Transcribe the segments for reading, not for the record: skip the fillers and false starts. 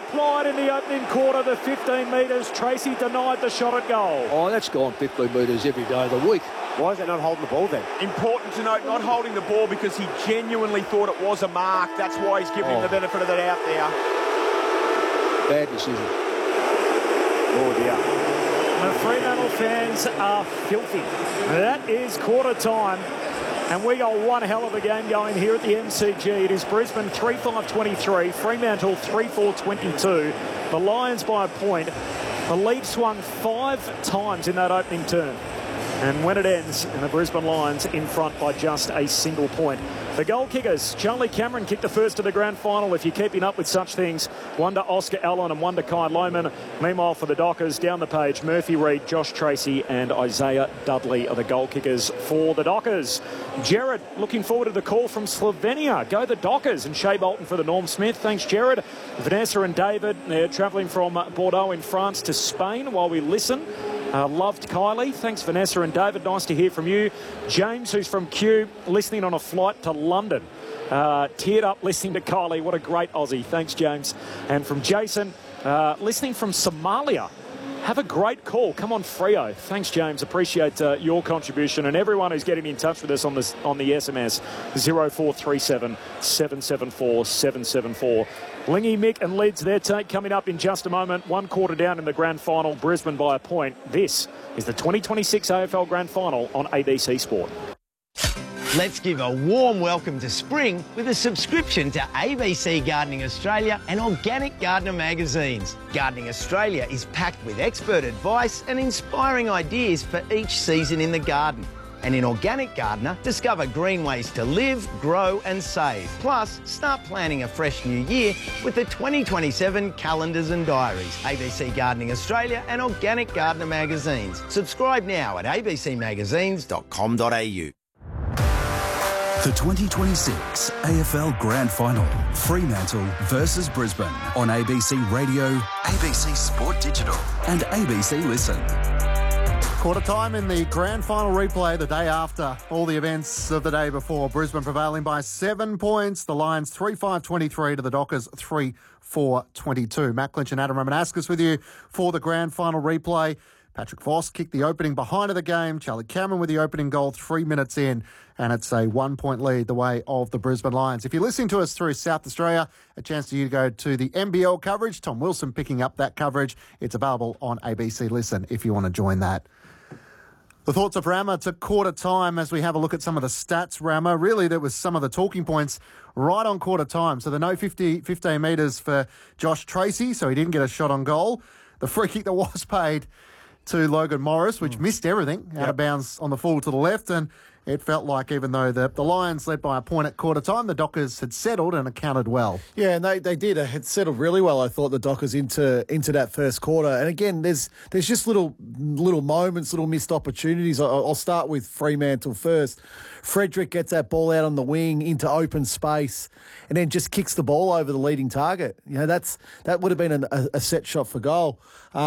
applied in the opening quarter, the 15 metres. Tracy denied the shot at goal. Oh, that's gone 15 metres every day of the week. Why is it not holding the ball then? Important to note, not holding the ball because he genuinely thought it was a mark. That's why he's giving him the benefit of the doubt there. Bad decision. Oh, dear. The Fremantle fans are filthy. That is quarter time. And we got one hell of a game going here at the MCG. It is Brisbane 3-5-23, Fremantle 3-4-22. The Lions by a point. The lead swung 5 times in that opening term. And when it ends, and the Brisbane Lions in front by just a single point. The goal kickers, Charlie Cameron kicked the first of the grand final. If you're keeping up with such things, one to Oscar Allen and one to Kai Lohmann. Meanwhile, for the Dockers, down the page, Murphy Reid, Josh Tracy and Isaiah Dudley are the goal kickers for the Dockers. Jared, looking forward to the call from Slovenia. Go the Dockers, and Shea Bolton for the Norm Smith. Thanks, Jared. Vanessa and David, they're travelling from Bordeaux in France to Spain while we listen. Loved Kylie. Thanks, Vanessa and David. Nice to hear from you. James, who's from Kew, listening on a flight to London. Teared up listening to Kylie. What a great Aussie. Thanks, James. And from Jason, listening from Somalia. Have a great call. Come on, Freo. Thanks, James. Appreciate your contribution. And everyone who's getting in touch with us on the SMS, 0437 774 774. Lingy, Mick and Lids, their take coming up in just a moment. 1 quarter down in the grand final, Brisbane by a point. This is the 2026 AFL Grand Final on ABC Sport. Let's give a warm welcome to spring with a subscription to ABC Gardening Australia and Organic Gardener magazines. Gardening Australia is packed with expert advice and inspiring ideas for each season in the garden. And in Organic Gardener, discover green ways to live, grow and save. Plus, start planning a fresh new year with the 2027 calendars and diaries. ABC Gardening Australia and Organic Gardener magazines. Subscribe now at abcmagazines.com.au. The 2026 AFL Grand Final, Fremantle versus Brisbane on ABC Radio, ABC Sport Digital and ABC Listen. Quarter time in the grand final replay the day after all the events of the day before. Brisbane prevailing by 7 points. The Lions 3-5-23 to the Dockers 3-4-22. Matt Clinch and Adam Romanascus with you for the grand final replay. Patrick Voss kicked the opening behind of the game. Charlie Cameron with the opening goal 3 minutes in. And it's a 1 point lead the way of the Brisbane Lions. If you're listening to us through South Australia, a chance for you to go to the NBL coverage. Tom Wilson picking up that coverage. It's available on ABC Listen if you want to join that. The thoughts of Rama to quarter time as we have a look at some of the stats, Rama. Really, there was some of the talking points right on quarter time. So the no 15 metres for Josh Tracy, so he didn't get a shot on goal. The free kick that was paid to Logan Morris, which missed everything out of bounds on the full to the left. And it felt like even though the Lions led by a point at quarter time, the Dockers had settled and accounted well. Yeah, and they did. It had settled really well, I thought, the Dockers into that first quarter. And again, there's just little moments, little missed opportunities. I'll start with Fremantle first. Frederick gets that ball out on the wing into open space and then just kicks the ball over the leading target. You know, that would have been a set shot for goal.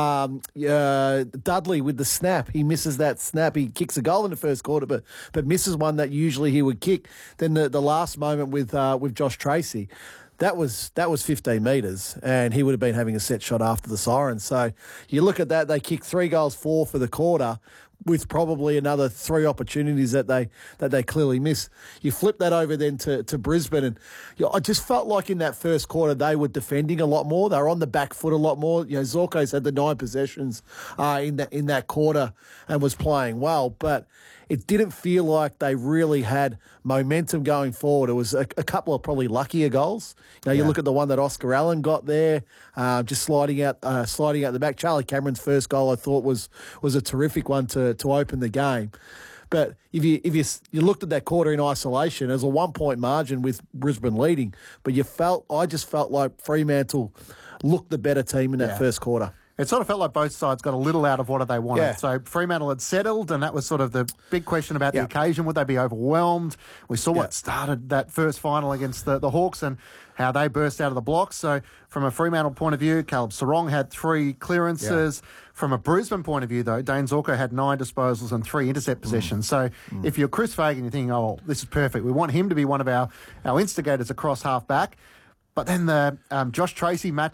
Dudley with the snap. He misses that snap. He kicks a goal in the first quarter, but misses one that usually he would kick. Then the last moment with Josh Tracy, that was 15 metres, and he would have been having a set shot after the siren. So you look at that, they kicked 3 goals, 4 for the quarter, with probably another 3 opportunities that they clearly missed. You flip that over then to Brisbane, and I just felt like in that first quarter they were defending a lot more. They were on the back foot a lot more. You know, Zorko's had the 9 possessions in that quarter and was playing well, but it didn't feel like they really had momentum going forward. It was a couple of probably luckier goals. You know, you look at the one that Oscar Allen got there, just sliding out the back. Charlie Cameron's first goal, I thought, was a terrific one to open the game. But if you looked at that quarter in isolation, there's a 1 point margin with Brisbane leading, but I just felt like Fremantle looked the better team in that first quarter. It sort of felt like both sides got a little out of what they wanted. Yeah. So Fremantle had settled, and that was sort of the big question about the occasion. Would they be overwhelmed? We saw what started that first final against the Hawks and how they burst out of the blocks. So from a Fremantle point of view, Caleb Sarong had 3 clearances. Yeah. From a Brisbane point of view, though, Dane Zorko had 9 disposals and 3 intercept possessions. So if you're Chris Fagan, you're thinking, oh, this is perfect. We want him to be one of our instigators across half-back. But then the Josh Tracy match